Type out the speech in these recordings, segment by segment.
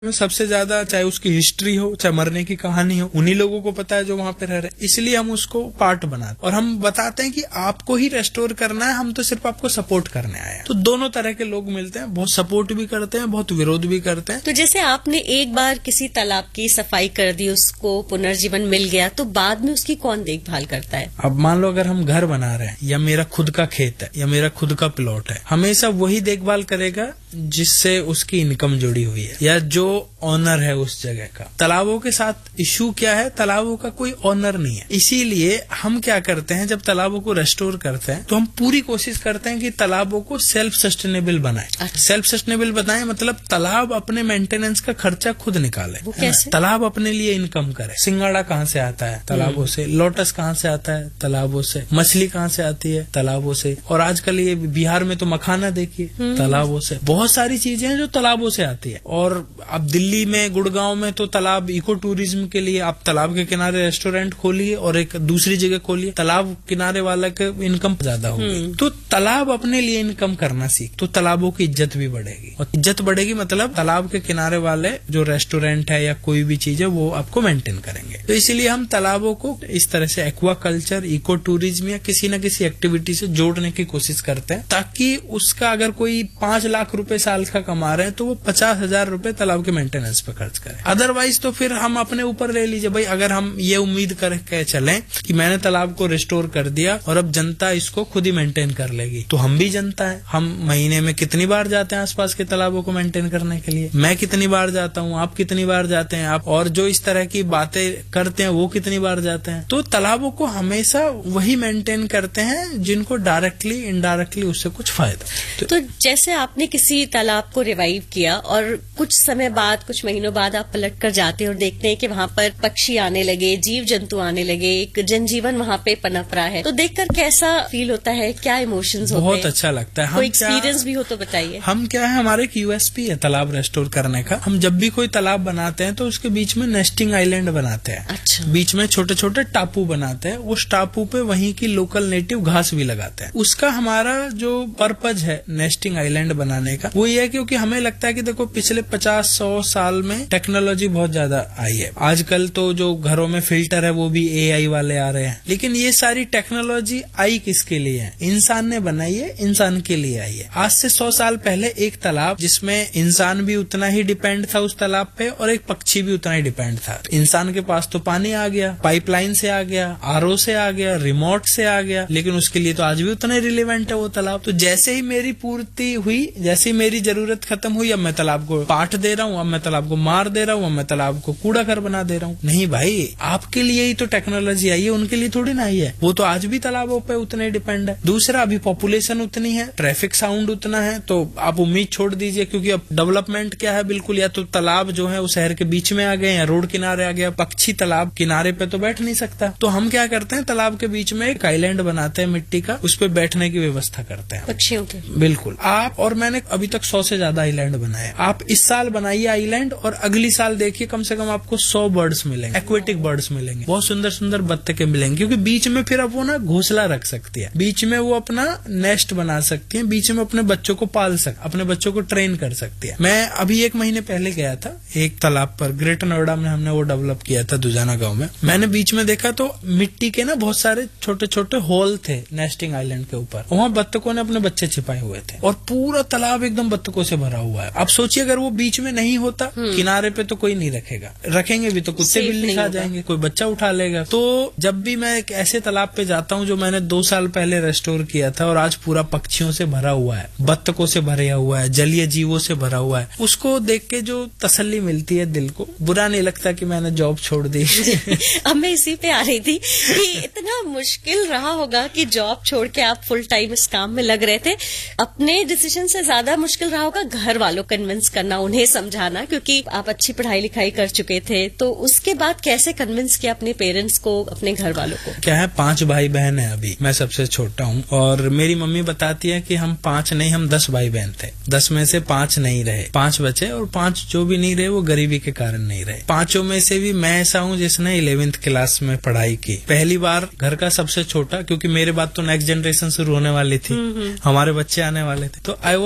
में सबसे ज्यादा, चाहे उसकी हिस्ट्री हो, चाहे मरने की कहानी हो, उन्हीं लोगों को पता है जो वहां पे रह रहे हैं। इसलिए हम उसको पार्ट बनाते और हम बताते हैं कि आपको ही रेस्टोर करना है, हम तो सिर्फ आपको सपोर्ट करने आए हैं। तो दोनों तरह के लोग मिलते हैं, बहुत सपोर्ट भी करते हैं, बहुत विरोध भी करते हैं। तो जैसे आपने एक बार किसी तालाब की सफाई कर दी, उसको पुनर्जीवन मिल गया, तो बाद में उसकी कौन देखभाल करता है? अब मान लो अगर हम घर बना रहे हैं, या मेरा खुद का खेत है, या मेरा खुद का प्लॉट है, हमेशा वही देखभाल करेगा जिससे उसकी इनकम जुड़ी हुई है, या जो ऑनर है उस जगह का। तालाबों के साथ इश्यू क्या है, तालाबों का कोई ऑनर नहीं है। इसीलिए हम क्या करते हैं, जब तालाबों को रेस्टोर करते हैं तो हम पूरी कोशिश करते हैं कि तालाबों को सेल्फ सस्टेनेबल बनाएं। अच्छा। सेल्फ सस्टेनेबल बनाएं मतलब तालाब अपने मेंटेनेंस का खर्चा खुद निकाले। वो कैसे? तालाब अपने लिए इनकम करे। सिंगाड़ा कहाँ से आता है? तालाबों से। लोटस कहाँ से आता है? तालाबों से। मछली कहाँ से आती है? तालाबों से। और आजकल ये बिहार में तो मखाना देखिए, तालाबों से। बहुत सारी चीजें हैं जो तालाबों से आती है। और अब दिल्ली में, गुड़गांव में तो तालाब इको टूरिज्म के लिए आप तालाब के किनारे रेस्टोरेंट खोलिए और एक दूसरी जगह खोलिए, तालाब किनारे वाला के इनकम ज्यादा होगी। तो तालाब अपने लिए इनकम करना सीख, तो तालाबों की इज्जत भी बढ़ेगी। और इज्जत बढ़ेगी मतलब तालाब के किनारे वाले जो रेस्टोरेंट है या कोई भी चीज है वो आपको मेंटेन करेंगे। तो इसीलिए हम तालाबों को इस तरह से एक्वा कल्चर, इको टूरिज्म या किसी न किसी एक्टिविटी से जोड़ने की कोशिश करते हैं, ताकि उसका अगर कोई 5 लाख रुपए साल का कमा रहे हैं तो वो 50,000 रुपए तालाब के मेंटेनेंस पे खर्च करें। अदरवाइज तो फिर हम अपने ऊपर ले लीजिए भाई, अगर हम ये उम्मीद करके चलें कि मैंने तालाब को रिस्टोर कर दिया और अब जनता इसको खुद ही मेंटेन कर लेगी, तो हम भी जनता है। हम महीने में कितनी बार जाते हैं आसपास के तालाबों को मेंटेन करने के लिए? मैं कितनी बार जाता हूँ, आप कितनी बार जाते हैं, आप और जो इस तरह की बातें करते हैं वो कितनी बार जाते हैं। तो तालाबों को हमेशा वही मेंटेन करते हैं जिनको डायरेक्टली इनडायरेक्टली उससे कुछ फायदा। तो जैसे आपने किसी तालाब को रिवाइव किया और कुछ समय बाद, कुछ महीनों बाद आप पलट कर जाते हैं और देखते हैं कि वहाँ पर पक्षी आने लगे, जीव जंतु आने लगे, एक जनजीवन वहाँ पे पनप रहा है, तो देखकर कैसा फील होता है? क्या इमोशंस होते हैं? बहुत अच्छा लगता है। कोई एक्सपीरियंस भी हो तो बताइए। हम क्या है, हमारे एक यूएसपी है तालाब रेस्टोर करने का। हम जब भी कोई तालाब बनाते हैं तो उसके बीच में नेस्टिंग आइलैंड बनाते हैं। अच्छा। बीच में छोटे छोटे टापू बनाते हैं, उस टापू पे वहीं की लोकल नेटिव घास भी लगाते हैं। उसका हमारा जो पर्पज है नेस्टिंग आइलैंड बनाने का, वो ये है क्योंकि हमें लगता है कि देखो पिछले 50-100 साल में टेक्नोलॉजी बहुत ज्यादा आई है। आजकल तो जो घरों में फिल्टर है वो भी एआई वाले आ रहे हैं, लेकिन ये सारी टेक्नोलॉजी आई किसके लिए है? इंसान ने बनाई है, इंसान के लिए आई है। आज से 100 साल पहले एक तालाब जिसमें इंसान भी उतना ही डिपेंड था उस तालाब पे और एक पक्षी भी उतना ही डिपेंड था। इंसान के पास तो पानी आ गया, पाइपलाइन से आ गया, आरओ से आ गया, रिमोट से आ गया, लेकिन उसके लिए तो आज भी उतना ही रिलेवेंट है वो तालाब। तो जैसे ही मेरी पूर्ति हुई, जैसे ही मेरी जरूरत खत्म हुई, अब मैं तालाब को पाट दे रहा हूँ, अब मैं तालाब को मार दे रहा हूँ, अब मैं तालाब को कूड़ा घर बना दे रहा हूँ। नहीं भाई, आपके लिए ही तो टेक्नोलॉजी आई है, उनके लिए थोड़ी ना आई है। वो तो आज भी तालाबों पे उतने डिपेंड है। दूसरा, अभी पॉपुलेशन उतनी है, ट्रैफिक साउंड उतना है, तो आप उम्मीद छोड़ दीजिए, क्योंकि अब डेवलपमेंट क्या है, बिल्कुल या तो तालाब जो है वो शहर के बीच में आ गए या रोड किनारे आ गया। पक्षी तालाब किनारे पे तो बैठ नहीं सकता, तो हम क्या करते हैं, तालाब के बीच में एक आइलैंड बनाते हैं मिट्टी का, उस पर बैठने की व्यवस्था करते हैं पक्षियों के। बिल्कुल। आप और मैंने अभी तक 100 से ज्यादा आइलैंड बनाए। आप इस साल बनाइए आइलैंड और अगली साल देखिए कम से कम आपको 100 बर्ड्स मिलेंगे, एक्वेटिक बर्ड्स मिलेंगे, बहुत सुंदर सुंदर बत्तखें मिलेंगी, क्योंकि बीच में फिर अब वो ना घोंसला रख सकती है, बीच में वो अपना नेस्ट बना सकती है, बीच में अपने बच्चों को अपने बच्चों को ट्रेन कर सकती है। मैं अभी 1 महीने पहले गया था एक तालाब पर, ग्रेटर नोएडा में हमने वो डेवलप किया था दुजाना गांव में। मैंने बीच में देखा तो मिट्टी के ना बहुत सारे छोटे छोटे होल थे नेस्टिंग आइलैंड के ऊपर, वहां बत्तखों ने अपने बच्चे छिपाए हुए थे और पूरा तालाब एकदम बत्तखों से भरा हुआ है। अब सोचिए अगर वो बीच में नहीं होता, किनारे पे तो कोई नहीं रखेगा, रखेंगे भी तो कुत्ते बिल्ली खा जाएंगे, कोई बच्चा उठा लेगा। तो जब भी मैं एक ऐसे तालाब पे जाता हूँ जो मैंने 2 साल पहले रेस्टोर किया था और आज पूरा पक्षियों से भरा हुआ है, बत्तखों से भरा हुआ है, जलीय जीवों से भरा हुआ है, उसको देख के जो तसल्ली मिलती है दिल को, बुरा नहीं लगता कि मैंने जॉब छोड़ दी। अब मैं इसी पे आ रही थी कि इतना मुश्किल रहा होगा कि जॉब छोड़ के आप फुल टाइम इस काम में लग रहे थे। अपने डिसीजन से ज्यादा मुश्किल रहा होगा घर वालों कन्विंस करना, उन्हें समझाना, क्योंकि आप अच्छी पढ़ाई लिखाई कर चुके थे। तो उसके बाद कैसे कन्विंस किया अपने पेरेंट्स को, अपने घर वालों को? क्या है, 5 भाई बहन है, अभी मैं सबसे छोटा हूँ और मेरी मम्मी बताती है कि हम 5 नहीं, हम 10 भाई बहन थे। 10 में से 5 नहीं रहे, 5 बचे और 5 जो भी नहीं रहे वो गरीबी के कारण नहीं रहे। 5 में से भी मैं ऐसा हूँ जिसने 11th क्लास में पढ़ाई की, पहली बार घर का सबसे छोटा, क्योंकि मेरे बाद तो नेक्स्ट जनरेशन शुरू होने वाली थी, हमारे बच्चे आने वाले थे। तो आई वॉज द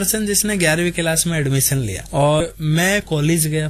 पर्सन जिसने 11वीं क्लास में एडमिशन लिया और मैं कॉलेज गया